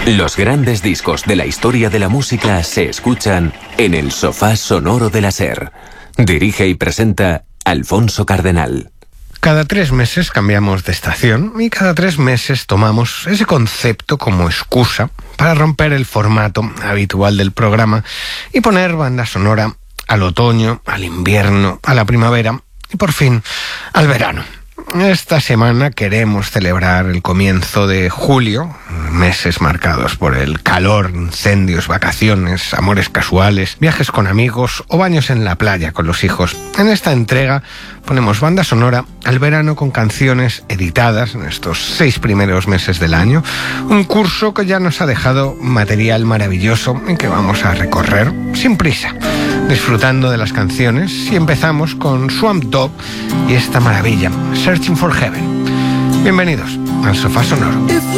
Los grandes discos de la historia de la música se escuchan en el sofá sonoro de la SER. Dirige y presenta Alfonso Cardenal. Cada 3 meses cambiamos de estación y cada 3 meses tomamos ese concepto como excusa para romper el formato habitual del programa y poner banda sonora al otoño, al invierno, a la primavera y por fin al verano. Esta semana queremos celebrar el comienzo de julio, meses marcados por el calor, incendios, vacaciones, amores casuales, viajes con amigos o baños en la playa con los hijos. En esta entrega ponemos banda sonora al verano con canciones editadas en estos 6 primeros meses del año, un curso que ya nos ha dejado material maravilloso y que vamos a recorrer sin prisa, disfrutando de las canciones, y empezamos con Swamp Dogg y esta maravilla, Searching for Heaven. Bienvenidos al Sofá Sonoro.